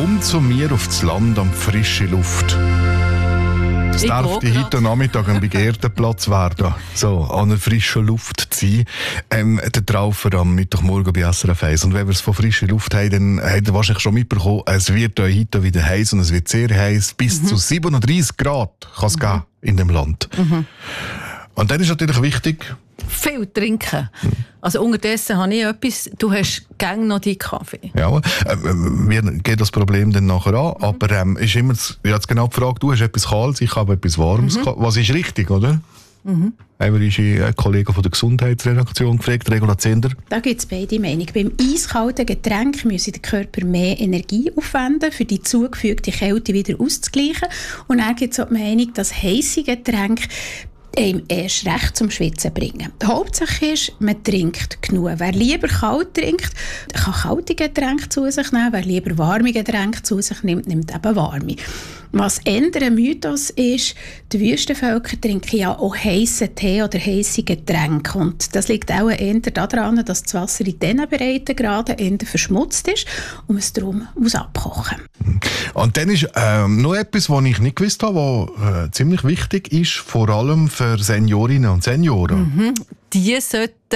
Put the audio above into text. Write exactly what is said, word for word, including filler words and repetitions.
Komm zu mir aufs Land an die frische Luft. Es darf die heute Nachmittag ein begehrter Platz werden, so an der frischen Luft zu sein. Ähm, der Traufer am Mittwochmorgen bei S R F eins. Und wenn wir es von frischer Luft haben, dann habt ihr wahrscheinlich schon mitbekommen, es wird heute wieder heiß und es wird sehr heiß. Bis mhm. zu siebenunddreißig Grad kann es mhm. gehen in dem Land. Mhm. Und dann ist natürlich wichtig, viel trinken. Mhm. Also unterdessen habe ich etwas, du hast gerne noch deinen Kaffee. Ja, äh, wir gehen das Problem dann nachher an, mhm. aber ähm, ist immer jetzt genau die Frage, du hast etwas Kaltes, ich habe etwas Warmes. Mhm. Was ist richtig, oder? Mhm. Einmal ist ein Kollege von der Gesundheitsredaktion gefragt, Regula Zender. Da gibt es beide Meinungen. Beim eiskalten Getränk müsse der Körper mehr Energie aufwenden, für die zugefügte Kälte wieder auszugleichen. Und dann gibt es auch die Meinung, dass heisse Getränke einem erst recht zum Schwitzen bringen. Die Hauptsache ist, man trinkt genug. Wer lieber kalt trinkt, kann kalte Getränke zu sich nehmen. Wer lieber warme Getränke zu sich nimmt, nimmt eben warme. Was eher ein Mythos ist, die Wüstenvölker trinken ja auch heissen Tee oder heisse Getränke. Und das liegt auch eher daran, dass das Wasser in diesen Breitengraden eher verschmutzt ist und man es darum muss abkochen. Und dann ist ähm, noch etwas, was ich nicht gewusst habe, was äh, ziemlich wichtig ist, vor allem für Seniorinnen und Senioren. Mhm. Die sollten